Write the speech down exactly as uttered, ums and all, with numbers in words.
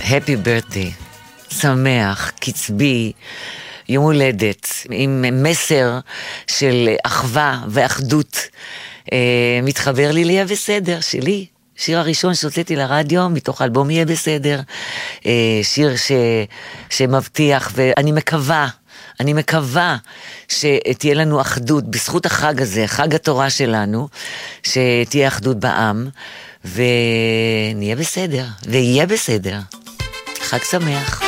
Happy birthday, שמח, קצבי, יום הולדת, עם מסר של אחווה ואחדות, אה, מתחבר לי ליה בסדר, שלי. שיר הראשון שהוצאתי לרדיו, מתוך אלבום יהיה בסדר, אה, שיר ש, שמבטיח, ואני מקווה, אני מקווה שתהיה לנו אחדות, בזכות החג הזה, חג התורה שלנו, שתהיה אחדות בעם, ונהיה בסדר, ויהיה בסדר. חג שמח.